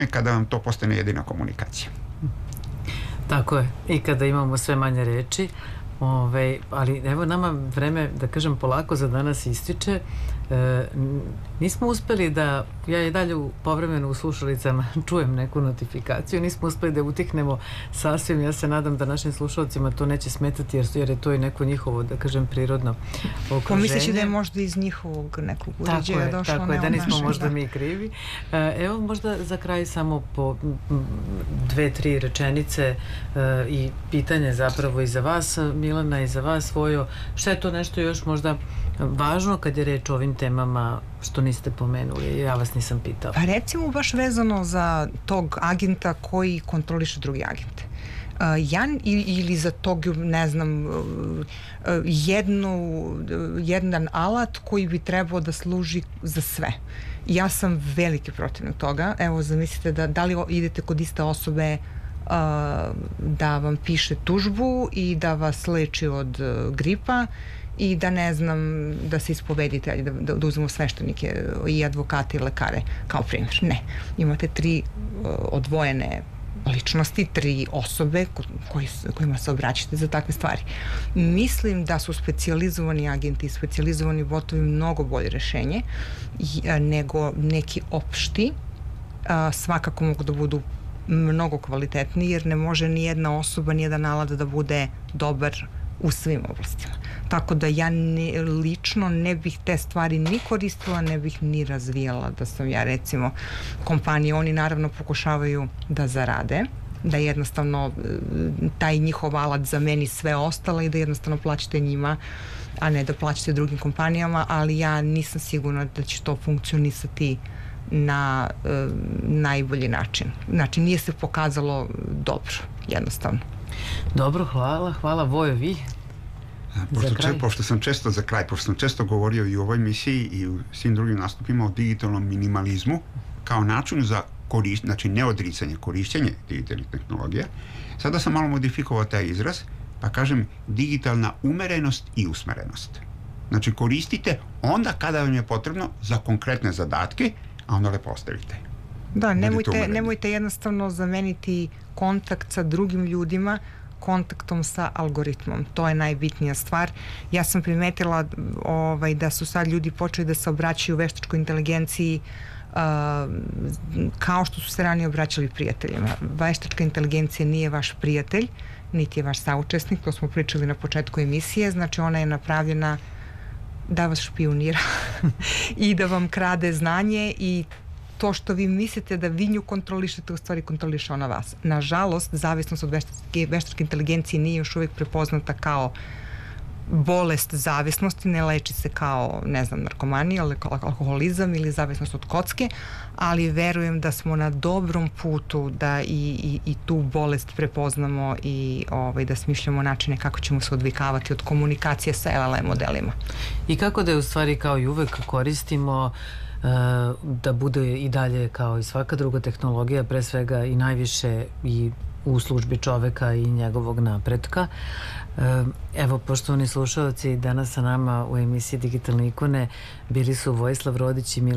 kada vam to postane jedina komunikacija. Tako je, i kada imamo sve manje reči, ali evo nama vreme, da kažem, polako za danas ističe. Nismo uspeli da, ja i dalje povremeno u slušalicama čujem neku notifikaciju, nismo uspeli da utihnemo sasvim. Ja se nadam da našim slušalcima to neće smetati, jer je to i neko njihovo, da kažem, prirodno okruženje. Pomisleći da je možda iz njihovog nekog uređaja došlo. Tako je, da nismo možda mi krivi. Evo možda za kraj samo po 2-3 rečenice i pitanje zapravo i za vas, Milana, i za vas, Vojo. Šta je to nešto još možda važno kad je reč o ovim temama što niste pomenuli? Ja vas nisam pitala. Pa recimo baš vezano za tog agenta koji kontroliše drugi agente. Ili za tog, ne znam, jedan alat koji bi trebao da služi za sve. Ja sam veliki protivnik toga. Evo, zamislite da li idete kod iste osobe da vam piše tužbu i da vas leči od gripa i da, ne znam, da se ispovedite, da uzmemo sveštenike i advokate i lekare kao primjer. Ne. Imate 3 odvojene ličnosti, 3 osobe kojima se obraćate za takve stvari. Mislim da su specijalizovani agenti i specijalizovani botovi mnogo bolje rešenje nego neki opšti. Svakako mogu da budu mnogo kvalitetniji, jer ne može ni jedna osoba, ni jedan alat da bude dobar u svim oblastima. Tako da ja lično ne bih te stvari ni koristila, ne bih ni razvijala da sam ja, recimo, kompanije. Oni naravno pokušavaju da zarade, da jednostavno taj njihov alat zameni sve ostalo i da jednostavno plaćate njima, a ne da plaćate drugim kompanijama, ali ja nisam sigurna da će to funkcionisati na najbolji način. Znači, nije se pokazalo dobro, jednostavno. Dobro, hvala. Vojo, vi? Pošto sam često govorio i u ovoj misiji i u svim drugim nastupima o digitalnom minimalizmu kao načinu za znači neodricanje, korišćenje digitalnih tehnologija, sada sam malo modifikovao taj izraz, pa kažem digitalna umerenost i usmerenost. Znači, koristite onda kada vam je potrebno za konkretne zadatke, a onda lepo ostavite. Da, nemojte jednostavno zameniti kontakt sa drugim ljudima kontaktom sa algoritmom. To je najbitnija stvar. Ja sam primetila da su sad ljudi počeli da se obraćaju veštačkoj inteligenciji kao što su se ranije obraćali prijateljima. Veštačka inteligencija nije vaš prijatelj, niti je vaš saučesnik, to smo pričali na početku emisije, znači ona je napravljena da vas špijunira i da vam krade znanje, i to što vi mislite da vi nju kontrolišete, u stvari kontroliše ona vas. Nažalost, zavisnost od veštačke inteligencije nije još uvijek prepoznata kao bolest zavisnosti, ne leči se kao, ne znam, narkomanija, alkoholizam ili zavisnost od kocke, ali verujem da smo na dobrom putu da i tu bolest prepoznamo i da smišljamo načine kako ćemo se odvikavati od komunikacije sa LLM modelima. I kako da je u stvari kao i uvek koristimo da bude i dalje kao i svaka druga tehnologija, pre svega i najviše i u službi čoveka i njegovog napretka. Evo, poštovani slušalci, danas sa nama u emisiji Digitalne ikone bili su Vojislav Rodić i Milana